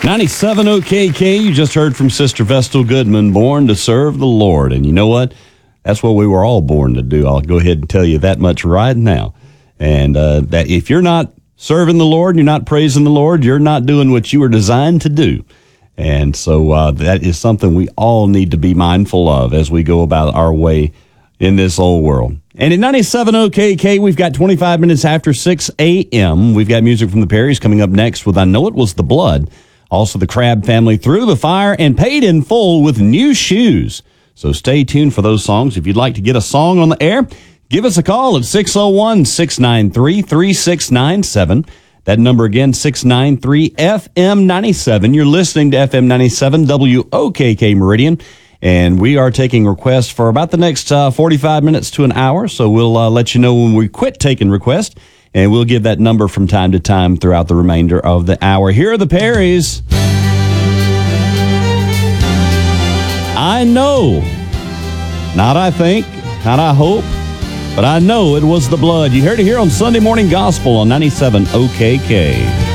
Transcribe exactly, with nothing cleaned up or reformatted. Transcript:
ninety-seven O K K, you just heard from Sister Vestal Goodman, born to serve the Lord. And you know what? That's what we were all born to do. I'll go ahead and tell you that much right now. And uh, that if you're not serving the Lord, you're not praising the Lord, you're not doing what you were designed to do. And so uh, that is something we all need to be mindful of as we go about our way in this old world. And at ninety-seven O K K, we've got twenty-five minutes after six a.m. We've got music from the Perrys coming up next with I Know It Was the Blood. Also, the Crabb family Through the Fire and Paid in Full with New Shoes. So stay tuned for those songs. If you'd like to get a song on the air, give us a call at six oh one, six nine three, three six nine seven. That number again, six nine three F M ninety-seven. You're listening to F M ninety-seven W O K K Meridian. And we are taking requests for about the next uh, forty-five minutes to an hour. So we'll uh, let you know when we quit taking requests. And we'll give that number from time to time throughout the remainder of the hour. Here are the Perrys. I know. Not I think, not I hope, but I know it was the blood. You heard it here on Sunday Morning Gospel on ninety-seven O K K.